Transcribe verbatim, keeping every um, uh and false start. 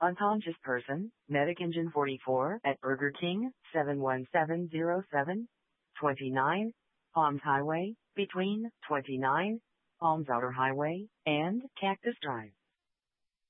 Unconscious person, Medic Engine forty-four at Burger King, seven one seven zero seven, twenty-nine, Palms Highway, between twenty-nine, Palms Outer Highway, and Cactus Drive.